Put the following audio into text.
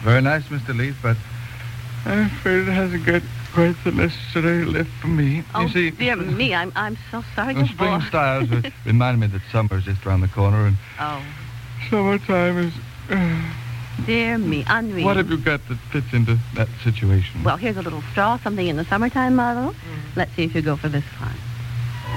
Very nice, Mr. Leith, but I'm afraid it hasn't got quite the necessary lift for me. Oh, you see, dear me, I'm so sorry. the spring styles remind me that summer's just around the corner, and summertime is... Dear me, Henri. What have you got that fits into that situation? Well, here's a little straw, something in the summertime model. Let's see if you go for this one.